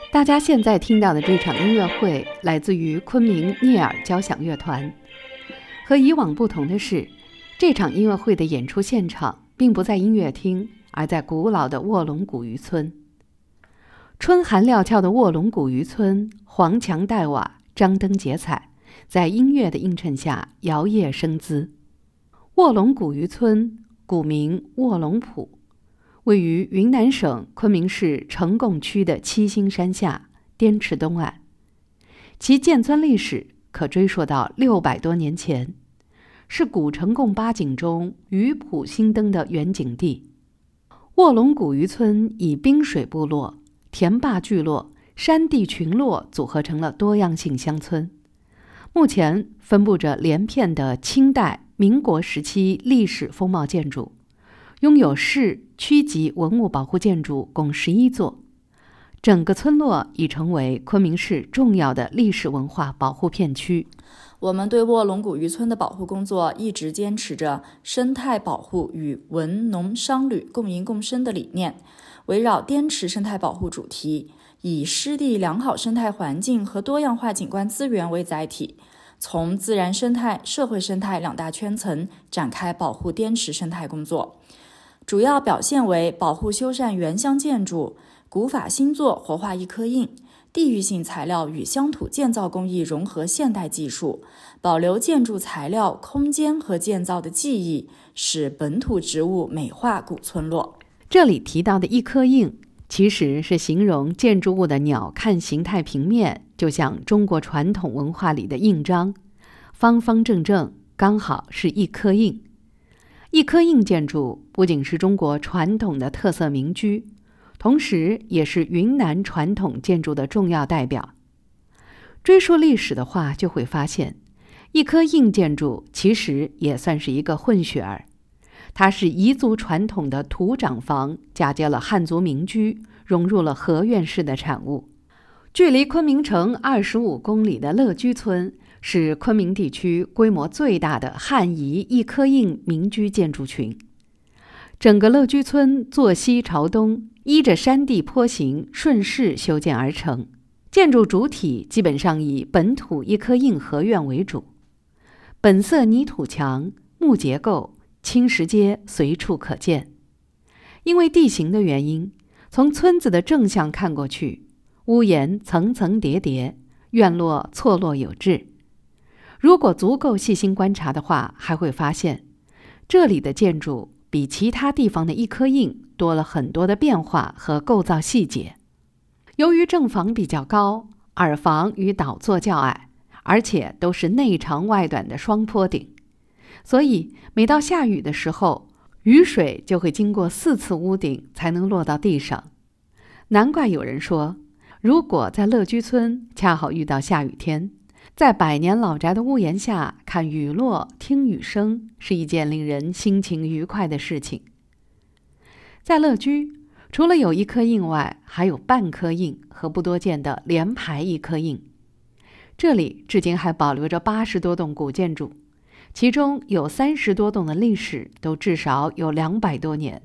大家现在听到的这场音乐会来自于昆明聂耳交响乐团。和以往不同的是，这场音乐会的演出现场并不在音乐厅，而在古老的卧龙古渔村。春寒料峭的卧龙古渔村，黄墙黛瓦，张灯结彩，在音乐的映衬下摇曳生姿。卧龙古渔村古名卧龙浦，位于云南省昆明市呈贡区的七星山下滇池东岸，其建村历史可追溯到600多年前，是古呈贡八景中渔浦兴登的原景地。卧龙古渔村以滨水部落、田坝聚落、山地群落组合成了多样性乡村，目前分布着连片的清代、民国时期历史风貌建筑，拥有市区级文物保护建筑共11座。整个村落已成为昆明市重要的历史文化保护片区。 我们对卧龙古渔村的保护工作一直坚持着生态保护与文农商旅共赢共生的理念，围绕滇池生态保护主题，以湿地良好生态环境和多样化景观资源为载体，从自然生态、社会生态两大圈层展开保护滇池生态工作。主要表现为保护修缮原乡建筑、古法新作活化一刻印、地域性材料与乡土建造工艺融合现代技术，保留建筑材料、空间和建造的技艺，使本土植物美化古村落。 这里提到的一颗印，其实是形容建筑物的鸟瞰形态平面，就像中国传统文化里的印章，方方正正，刚好是一颗印。一颗印建筑不仅是中国传统的特色民居，同时也是云南传统建筑的重要代表。追溯历史的话，就会发现一颗印建筑其实也算是一个混血儿，它是彝族传统的土长房嫁接了汉族民居，融入了合院式的产物。距离昆明城25公里的乐居村是昆明地区规模最大的汉彝一颗印民居建筑群。整个乐居村坐西朝东，依着山地坡形顺势修建而成，建筑主体基本上以本土一颗印合院为主，本色泥土墙、木结构、青石阶随处可见。因为地形的原因，从村子的正向看过去，屋檐层层叠叠，院落错落有致。如果足够细心观察的话，还会发现这里的建筑比其他地方的一颗印多了很多的变化和构造细节。由于正房比较高，耳房与倒座较矮，而且都是内长外短的双坡顶，所以每到下雨的时候，雨水就会经过4次屋顶才能落到地上。难怪有人说，如果在乐居村恰好遇到下雨天，在百年老宅的屋檐下看雨落、听雨声，是一件令人心情愉快的事情。在乐居，除了有一颗印外，还有半颗印和不多见的连排一颗印。这里至今还保留着80多栋古建筑，其中有30多栋的历史都至少有200多年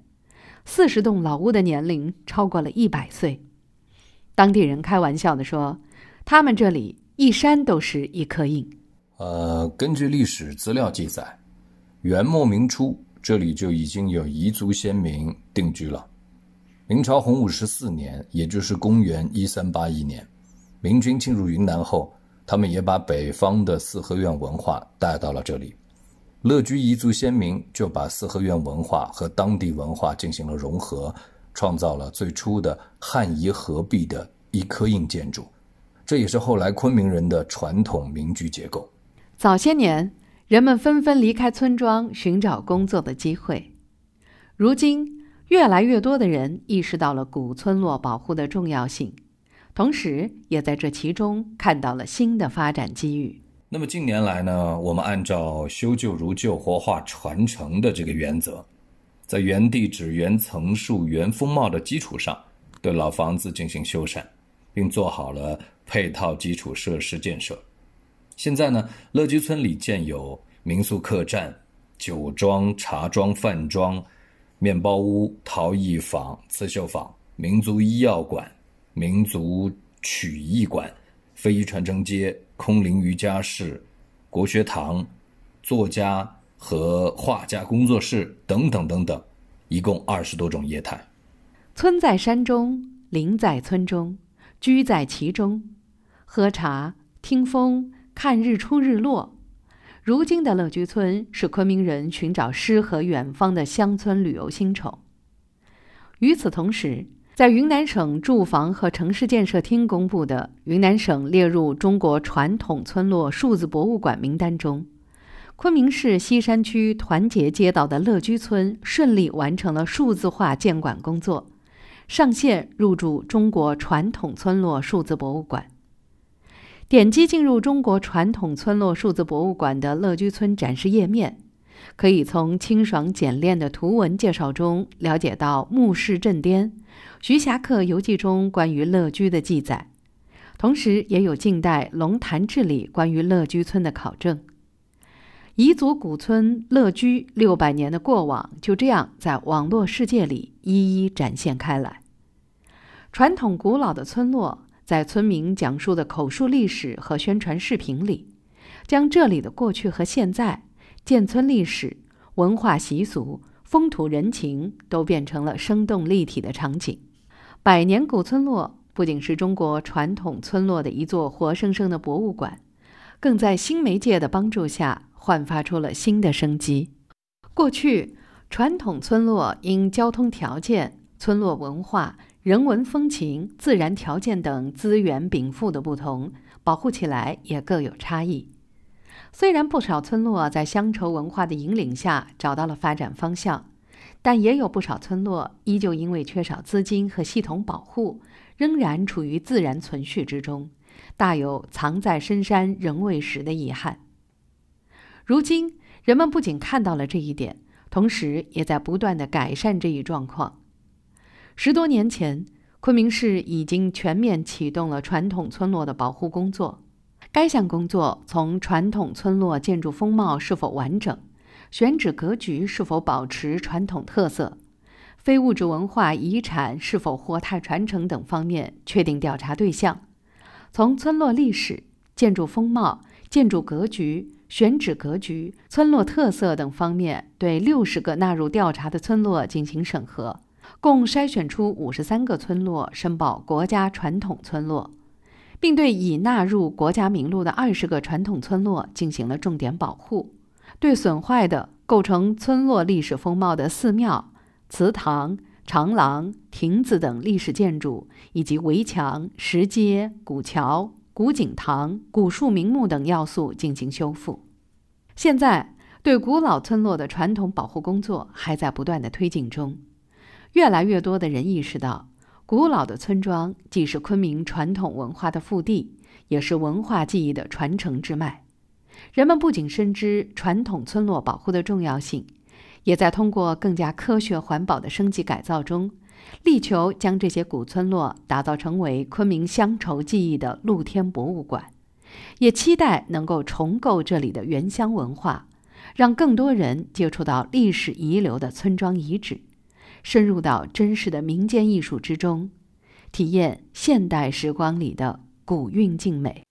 ，40栋老屋的年龄超过了100岁。当地人开玩笑地说，他们这里一山都是一颗印。 根据历史资料记载，元末明初这里就已经有彝族先民定居了。明朝洪武14年，也就是公元1381年，明军进入云南后，他们也把北方的四合院文化带到了这里。乐居彝族先民就把四合院文化和当地文化进行了融合，创造了最初的汉彝合璧的一颗印建筑，这也是后来昆明人的传统民居结构。 早些年，人们纷纷离开村庄寻找工作的机会。如今，越来越多的人意识到了古村落保护的重要性，同时也在这其中看到了新的发展机遇。 那么近年来呢，我们按照修旧如旧、活化传承的这个原则，在原地址、原层数、原风貌的基础上，对老房子进行修缮，并做好了配套基础设施建设。现在呢，乐居村里建有民宿客栈、酒庄、茶庄、饭庄、面包屋、陶艺坊、刺绣坊、民族医药馆、民族曲艺馆、非遗传承街、空灵瑜伽室、国学堂、作家和画家工作室等等等等，一共20多种业态。 村在山中，林在村中，居在其中，喝茶、听风、看日出日落。如今的乐居村是昆明人寻找诗和远方的乡村旅游新宠。与此同时，在云南省住房和城市建设厅公布的云南省列入中国传统村落数字博物馆名单中，昆明市西山区团结街道的乐居村顺利完成了数字化建馆工作，上线入驻中国传统村落数字博物馆。点击进入中国传统村落数字博物馆的乐居村展示页面，可以从清爽简练的图文介绍中了解到墓室镇颠、徐霞客游记中关于乐居的记载，同时也有近代龙潭志里关于乐居村的考证。彝族古村乐居600年的过往就这样在网络世界里一一展现开来。传统古老的村落在村民讲述的口述历史和宣传视频里，将这里的过去和现在、建村历史、文化习俗、风土人情都变成了生动立体的场景。百年古村落不仅是中国传统村落的一座活生生的博物馆，更在新媒介的帮助下焕发出了新的生机。过去，传统村落因交通条件、村落文化、人文风情、自然条件等资源禀赋的不同，保护起来也各有差异。虽然不少村落在乡愁文化的引领下找到了发展方向，但也有不少村落依旧因为缺少资金和系统保护，仍然处于自然存续之中，大有藏在深山人未识的遗憾。如今，人们不仅看到了这一点，同时也在不断地改善这一状况。10多年前，昆明市已经全面启动了传统村落的保护工作。该项工作从传统村落建筑风貌是否完整、选址格局是否保持传统特色、非物质文化遗产是否活态传承等方面确定调查对象，从村落历史、建筑风貌、建筑格局、选址格局、村落特色等方面对60个纳入调查的村落进行审核，共筛选出53个村落申报国家传统村落，并对已纳入国家名录的20个传统村落进行了重点保护。对损坏的构成村落历史风貌的寺庙、祠堂、长廊、亭子等历史建筑，以及围墙、石阶、古桥、古井堂、古树名木等要素进行修复。现在，对古老村落的传统保护工作还在不断的推进中。越来越多的人意识到，古老的村庄既是昆明传统文化的腹地，也是文化记忆的传承之脉。人们不仅深知传统村落保护的重要性，也在通过更加科学环保的升级改造中，力求将这些古村落打造成为昆明乡愁记忆的露天博物馆，也期待能够重构这里的原乡文化，让更多人接触到历史遗留的村庄遗址，深入到真实的民间艺术之中，体验现代时光里的古韵静美。